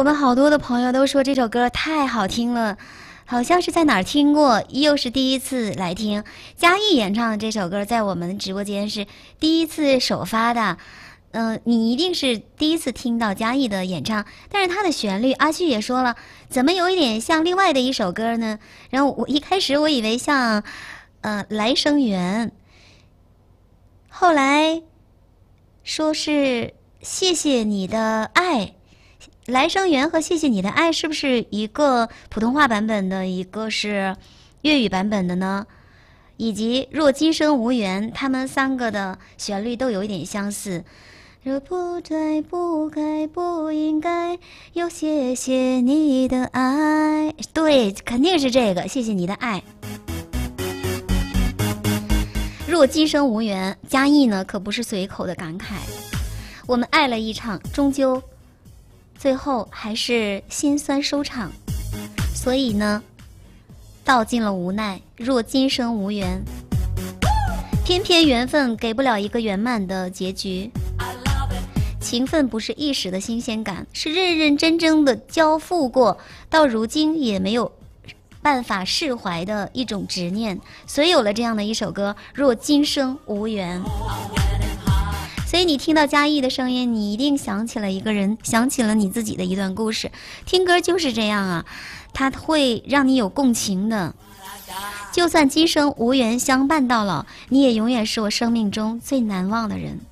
我们好多的朋友都说这首歌太好听了，好像是在哪儿听过，又是第一次来听。嘉义演唱的这首歌在我们直播间是第一次首发的，你一定是第一次听到嘉义的演唱，但是它的旋律，阿旭也说了，怎么有一点像另外的一首歌呢？然后一开始我以为像，来生缘，后来说是谢谢你的爱。来生缘和谢谢你的爱是不是一个普通话版本的，一个是粤语版本的呢？以及若今生无缘，他们三个的旋律都有一点相似。若不对不该不应该，有谢谢你的爱，对，肯定是这个，谢谢你的爱。若今生无缘，嘉义呢可不是随口的感慨，我们爱了一场，终究最后还是心酸收场，所以呢道尽了无奈，若今生无缘，偏偏缘分给不了一个圆满的结局。情分不是一时的新鲜感，是认认真真的交付过，到如今也没有办法释怀的一种执念，所以有了这样的一首歌，若今生无缘。所以你听到嘉义的声音，你一定想起了一个人，想起了你自己的一段故事。听歌就是这样啊，它会让你有共情的。就算今生无缘相伴到老，你也永远是我生命中最难忘的人。